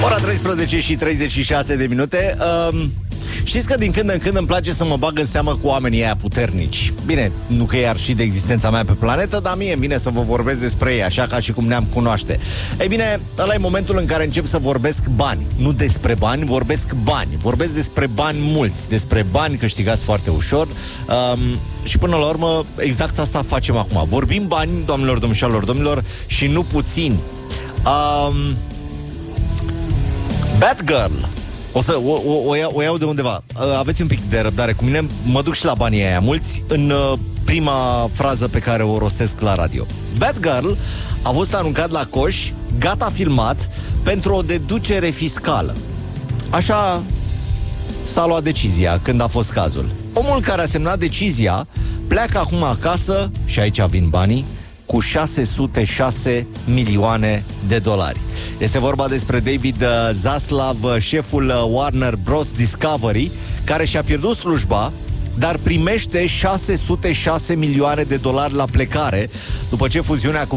Ora 13 și 36 de minute. Știți că din când în când îmi place să mă bag în seamă cu oamenii aia puternici. Bine, nu că e arșit de existența mea pe planetă, dar mie îmi vine să vă vorbesc despre ei, așa ca și cum ne-am cunoaște. Ei bine, ăla e momentul în care încep să vorbesc bani. Nu despre bani, vorbesc bani. Vorbesc despre bani mulți, despre bani câștigați foarte ușor. Și până la urmă, exact asta facem acum. Vorbim bani, doamnelor, domnilor, și nu puțini. Bad Girl. O iau de undeva. Aveți un pic de răbdare cu mine. Mă duc și la banii aia mulți în prima frază pe care o rostesc la radio. Bad Girl a fost aruncat la coș, gata filmat, pentru o deducere fiscală. Așa s-a luat decizia când a fost cazul. Omul care a semnat decizia pleacă acum acasă, și aici vin banii, cu 606 milioane de dolari. Este vorba despre David Zaslav, șeful Warner Bros. Discovery, care și-a pierdut slujba, dar primește 606 milioane de dolari la plecare, după ce fuziunea cu